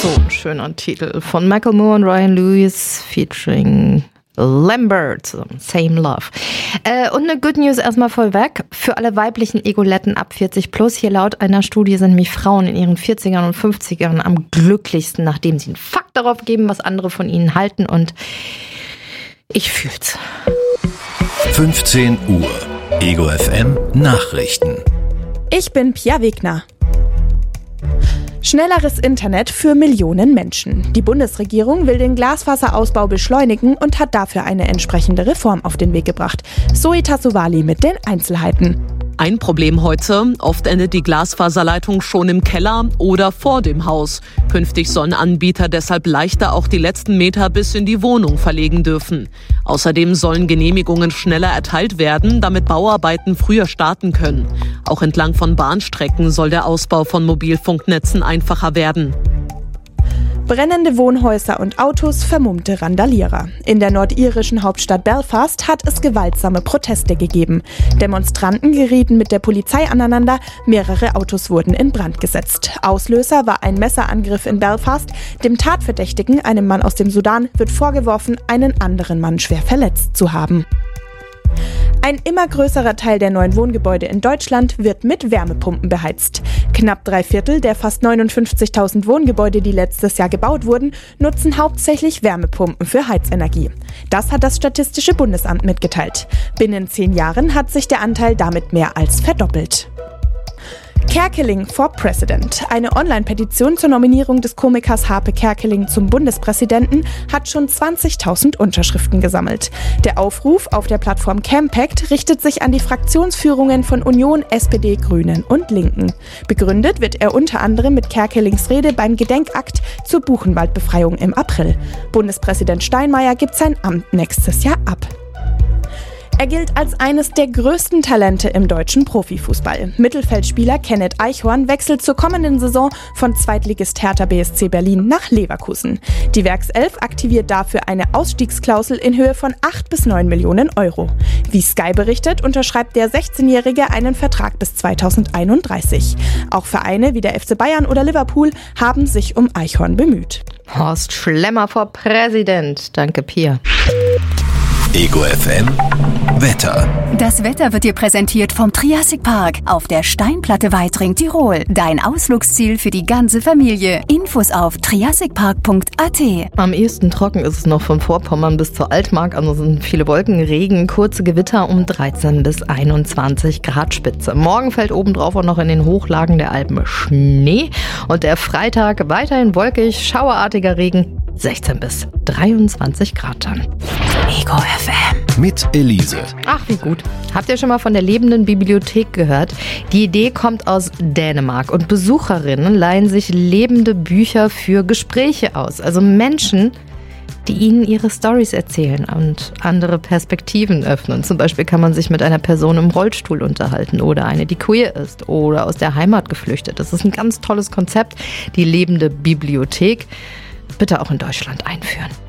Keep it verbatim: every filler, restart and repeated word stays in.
So ein schöner Titel von Macklemore und Ryan Lewis featuring Lambert, Same Love. Äh, und eine Good News erstmal vorweg. Für alle weiblichen Egoletten ab vierzig plus, hier laut einer Studie sind nämlich Frauen in ihren vierzigern und fünfzigern am glücklichsten, nachdem sie einen Fakt darauf geben, was andere von ihnen halten. Und ich fühl's. fünfzehn Uhr. Ego F M Nachrichten. Ich bin Pia Wegner. Schnelleres Internet für Millionen Menschen. Die Bundesregierung will den Glasfaserausbau beschleunigen und hat dafür eine entsprechende Reform auf den Weg gebracht. Zoe Tassovali mit den Einzelheiten. Ein Problem heute, oft endet die Glasfaserleitung schon im Keller oder vor dem Haus. Künftig sollen Anbieter deshalb leichter auch die letzten Meter bis in die Wohnung verlegen dürfen. Außerdem sollen Genehmigungen schneller erteilt werden, damit Bauarbeiten früher starten können. Auch entlang von Bahnstrecken soll der Ausbau von Mobilfunknetzen einfacher werden. Brennende Wohnhäuser und Autos, vermummte Randalierer. In der nordirischen Hauptstadt Belfast hat es gewaltsame Proteste gegeben. Demonstranten gerieten mit der Polizei aneinander, mehrere Autos wurden in Brand gesetzt. Auslöser war ein Messerangriff in Belfast. Dem Tatverdächtigen, einem Mann aus dem Sudan, wird vorgeworfen, einen anderen Mann schwer verletzt zu haben. Ein immer größerer Teil der neuen Wohngebäude in Deutschland wird mit Wärmepumpen beheizt. Knapp drei Viertel der fast neunundfünfzigtausend Wohngebäude, die letztes Jahr gebaut wurden, nutzen hauptsächlich Wärmepumpen für Heizenergie. Das hat das Statistische Bundesamt mitgeteilt. Binnen zehn Jahren hat sich der Anteil damit mehr als verdoppelt. Kerkeling for President. Eine Online-Petition zur Nominierung des Komikers Harpe Kerkeling zum Bundespräsidenten hat schon zwanzigtausend Unterschriften gesammelt. Der Aufruf auf der Plattform Campact richtet sich an die Fraktionsführungen von Union, S P D, Grünen und Linken. Begründet wird er unter anderem mit Kerkelings Rede beim Gedenkakt zur Buchenwaldbefreiung im April. Bundespräsident Steinmeier gibt sein Amt nächstes Jahr ab. Er gilt als eines der größten Talente im deutschen Profifußball. Mittelfeldspieler Kenneth Eichhorn wechselt zur kommenden Saison von Zweitligist Hertha B S C Berlin nach Leverkusen. Die Werkself aktiviert dafür eine Ausstiegsklausel in Höhe von acht bis neun Millionen Euro. Wie Sky berichtet, unterschreibt der sechzehnjährige einen Vertrag bis zweitausendeinunddreißig. Auch Vereine wie der F C Bayern oder Liverpool haben sich um Eichhorn bemüht. Horst Schlemmer vor Präsident. Danke, Pia. Ego F M Wetter. Das Wetter wird dir präsentiert vom Triassic Park auf der Steinplatte Weitring, Tirol. Dein Ausflugsziel für die ganze Familie. Infos auf triassic park punkt a t. Am ehesten trocken ist es noch von Vorpommern bis zur Altmark. Also sind viele Wolken, Regen, kurze Gewitter um dreizehn bis einundzwanzig Grad Spitze. Morgen fällt obendrauf auch noch in den Hochlagen der Alpen Schnee. Und der Freitag weiterhin wolkig, schauerartiger Regen. sechzehn bis dreiundzwanzig Grad dann. Ego F M. Mit Elise. Ach, wie gut. Habt ihr schon mal von der lebenden Bibliothek gehört? Die Idee kommt aus Dänemark und Besucherinnen leihen sich lebende Bücher für Gespräche aus. Also Menschen, die ihnen ihre Storys erzählen und andere Perspektiven öffnen. Zum Beispiel kann man sich mit einer Person im Rollstuhl unterhalten oder eine, die queer ist oder aus der Heimat geflüchtet. Das ist ein ganz tolles Konzept, die lebende Bibliothek. Bitte auch in Deutschland einführen.